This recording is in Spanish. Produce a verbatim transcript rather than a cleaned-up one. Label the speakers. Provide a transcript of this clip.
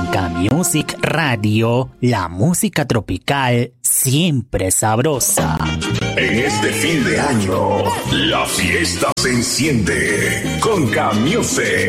Speaker 1: K-Music Radio, la música tropical siempre sabrosa.
Speaker 2: En este fin de año, la fiesta se enciende con K-Music.